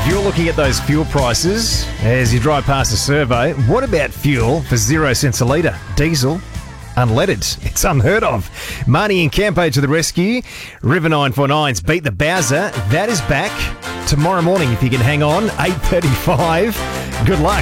If you're looking at those fuel prices as you drive past a survey, what about fuel for 0 cents a litre? Diesel? Unleaded. It's unheard of. Marnie and Campo to the rescue. River 949's Beat the Bowser. That is back tomorrow morning if you can hang on. 8:35. Good luck.